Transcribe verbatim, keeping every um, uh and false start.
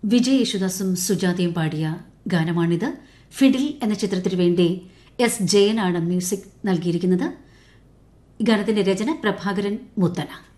വിജയ് യേശുദാസും സുജാതയും പാടിയ ഗാനമാണിത്. ഫിഡിൽ എന്ന ചിത്രത്തിനു വേണ്ടി എസ് ജയനാണ് മ്യൂസിക് നൽകിയിരിക്കുന്നത്. ഗാനത്തിന്റെ രചന പ്രഭാകരൻ മുത്തന.